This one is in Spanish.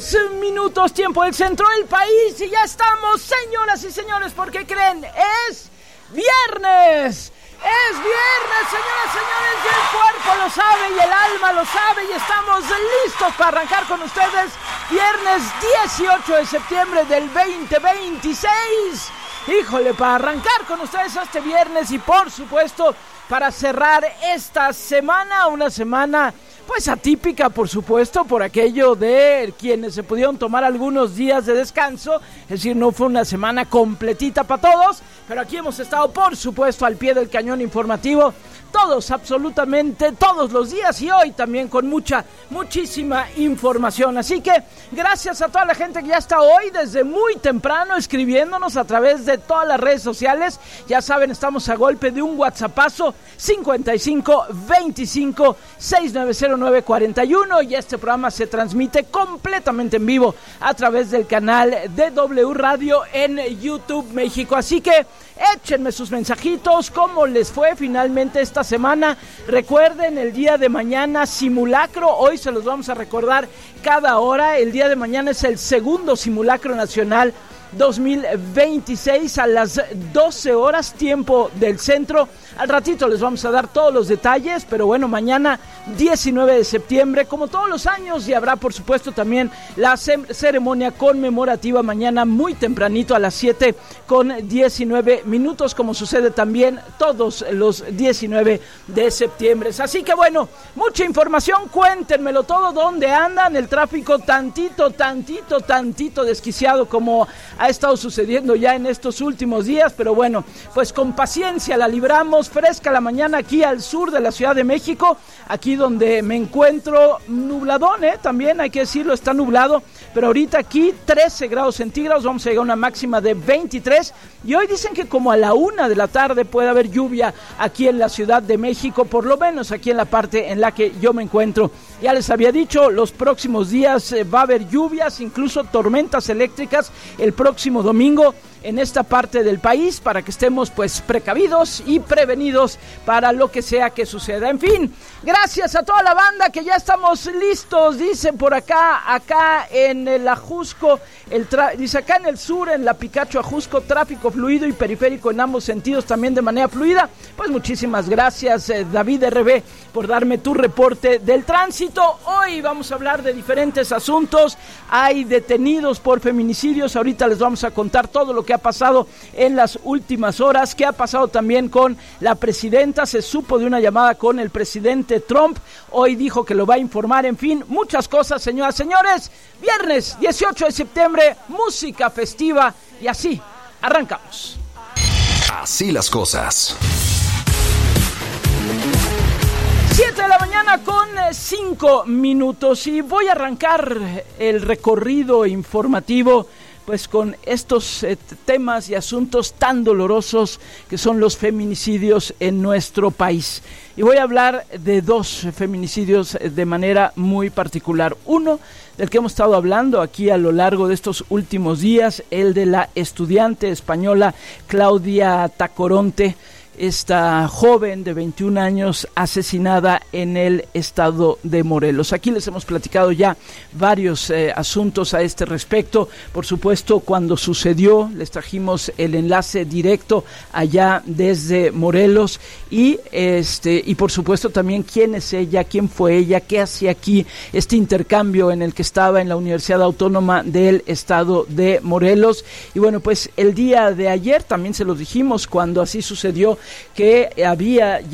minutos, tiempo del centro del país, y ya estamos, señoras y señores, porque creen, es viernes. Es viernes, señoras y señores, y el cuerpo lo sabe y el alma lo sabe, y estamos listos para arrancar con ustedes viernes 18 de septiembre del 2026. Híjole, para arrancar con ustedes este viernes y por supuesto para cerrar esta semana, una semana pues atípica, por supuesto, por aquello de quienes se pudieron tomar algunos días de descanso, es decir, no fue una semana completita para todos, pero aquí hemos estado, por supuesto, al pie del cañón informativo, todos, absolutamente todos los días, y hoy también con muchísima información. Así que gracias a toda la gente que ya está hoy desde muy temprano escribiéndonos a través de todas las redes sociales. Ya saben, estamos a golpe de un WhatsAppazo 55 25 690 41, y este programa se transmite completamente en vivo a través del canal de W Radio en YouTube México. Así que échenme sus mensajitos, cómo les fue finalmente esta semana. Recuerden, el día de mañana simulacro, hoy se los vamos a recordar cada hora. El día de mañana es el segundo simulacro nacional 2026 a las 12 horas tiempo del centro. Al ratito les vamos a dar todos los detalles, pero bueno, mañana 19 de septiembre, como todos los años, y habrá por supuesto también la ceremonia conmemorativa mañana muy tempranito a las 7:19, como sucede también todos los 19 de septiembre. Así que bueno, mucha información, cuéntenmelo todo, dónde andan, el tráfico tantito desquiciado como ha estado sucediendo ya en estos últimos días, pero bueno, pues con paciencia la libramos. Fresca la mañana aquí al sur de la Ciudad de México, aquí donde me encuentro, nubladón, también hay que decirlo, está nublado, pero ahorita aquí 13 grados centígrados, vamos a llegar a una máxima de 23, y hoy dicen que como a la 1 de la tarde puede haber lluvia aquí en la Ciudad de México, por lo menos aquí en la parte en la que yo me encuentro. Ya les había dicho, los próximos días va a haber lluvias, incluso tormentas eléctricas el próximo domingo en esta parte del país, para que estemos pues precavidos y prevenidos para lo que sea que suceda. En fin, gracias a toda la banda que ya estamos listos, dicen por acá en el Ajusco, dice acá en el sur, en la Picacho Ajusco, tráfico fluido y periférico en ambos sentidos también de manera fluida. Pues muchísimas gracias, David RB, por darme tu reporte del tránsito. Hoy vamos a hablar de diferentes asuntos. Hay detenidos por feminicidios, ahorita les vamos a contar todo lo que ha pasado en las últimas horas, qué ha pasado también con la presidenta. Se supo de una llamada con el presidente Trump, hoy dijo que lo va a informar. En fin, muchas cosas, señoras y señores. Viernes 18 de septiembre, música festiva, y así arrancamos. Así las cosas. 7 de la mañana con 5 minutos, y voy a arrancar el recorrido informativo pues con estos temas y asuntos tan dolorosos que son los feminicidios en nuestro país. Y voy a hablar de dos feminicidios de manera muy particular. Uno, del que hemos estado hablando aquí a lo largo de estos últimos días, el de la estudiante española Claudia Tacoronte, esta joven de 21 años asesinada en el estado de Morelos. Aquí les hemos platicado ya varios asuntos a este respecto. Por supuesto, cuando sucedió, les trajimos el enlace directo allá desde Morelos, y por supuesto también quién es ella, quién fue ella, qué hacía aquí, este intercambio en el que estaba en la Universidad Autónoma del estado de Morelos. Y bueno, pues el día de ayer también se los dijimos, cuando así sucedió, que había